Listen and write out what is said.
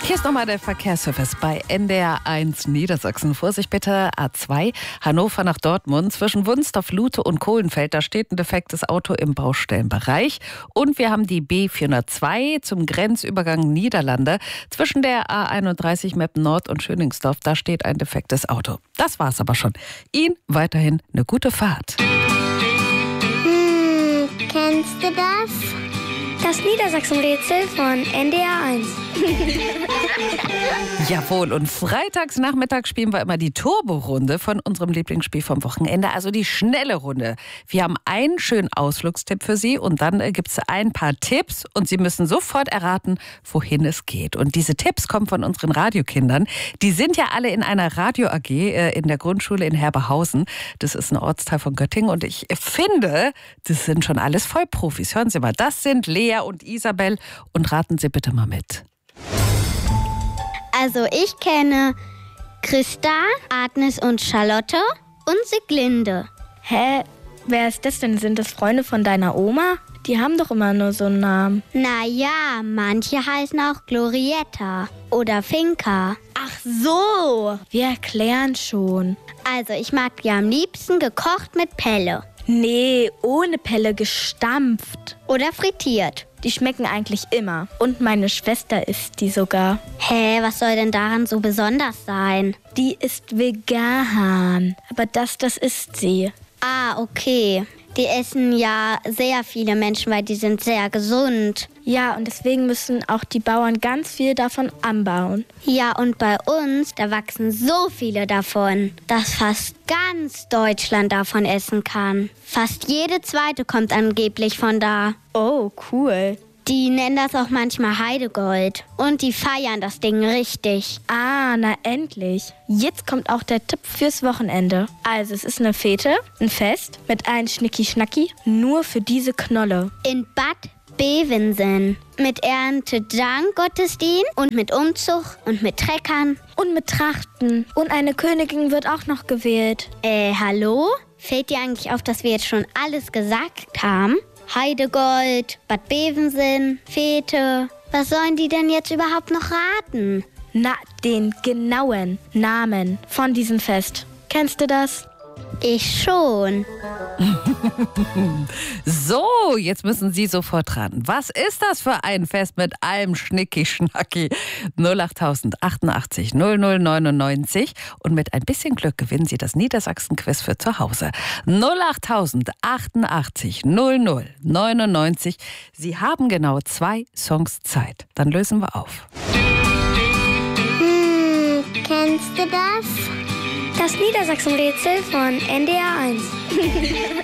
Hier ist nochmal der Verkehrsservice bei NDR 1 Niedersachsen. Vorsicht bitte, A2, Hannover nach Dortmund. Zwischen Wunstorf, Lute und Kohlenfeld, da steht ein defektes Auto im Baustellenbereich. Und wir haben die B402 zum Grenzübergang Niederlande. Zwischen der A31 Meppen Nord und Schöningsdorf, da steht ein defektes Auto. Das war's aber schon. Ihnen weiterhin eine gute Fahrt. Kennst du das? Das Niedersachsen-Rätsel von NDR 1. Jawohl, und freitags nachmittags spielen wir immer die Turbo-Runde von unserem Lieblingsspiel vom Wochenende, also die schnelle Runde. Wir haben einen schönen Ausflugstipp für Sie und dann gibt es ein paar Tipps und Sie müssen sofort erraten, wohin es geht. Und diese Tipps kommen von unseren Radiokindern. Die sind ja alle in einer Radio-AG in der Grundschule in Herberhausen. Das ist ein Ortsteil von Göttingen und ich finde, das sind schon alles Vollprofis. Hören Sie mal, das sind Lea und Isabel und raten Sie bitte mal mit. Also ich kenne Christa, Agnes und Charlotte und Siglinde. Hä? Wer ist das denn? Sind das Freunde von deiner Oma? Die haben doch immer nur so einen Namen. Naja, manche heißen auch Glorietta oder Finca. Ach so, wir erklären schon. Also ich mag die am liebsten gekocht mit Pelle. Nee, ohne Pelle, gestampft. Oder frittiert. Die schmecken eigentlich immer. Und meine Schwester isst die sogar. Hä, was soll denn daran so besonders sein? Die ist vegan. Aber das isst sie. Ah, okay. Die essen ja sehr viele Menschen, weil die sind sehr gesund. Ja, und deswegen müssen auch die Bauern ganz viel davon anbauen. Ja, und bei uns, da wachsen so viele davon, dass fast ganz Deutschland davon essen kann. Fast jede zweite kommt angeblich von da. Oh, cool. Die nennen das auch manchmal Heidegold. Und die feiern das Ding richtig. Ah, na endlich. Jetzt kommt auch der Tipp fürs Wochenende. Also es ist eine Fete, ein Fest mit einem Schnicki-Schnacki, nur für diese Knolle. In Bad Bevensen. Mit Erntedank-Gottesdienst und mit Umzug und mit Treckern. Und mit Trachten. Und eine Königin wird auch noch gewählt. Hallo? Fällt dir eigentlich auf, dass wir jetzt schon alles gesagt haben? Heidegold, Bad Bevensen, Fete. Was sollen die denn jetzt überhaupt noch raten? Na, den genauen Namen von diesem Fest. Kennst du das? Ich schon. So, jetzt müssen Sie sofort raten. Was ist das für ein Fest mit allem Schnicki-Schnacki? 08000 88 00 99 und mit ein bisschen Glück gewinnen Sie das Niedersachsen-Quiz für zu Hause. 08000 88 00 99. Sie haben genau 2 Songs Zeit. Dann lösen wir auf. Kennst du das? Das Niedersachsen-Rätsel von NDR 1.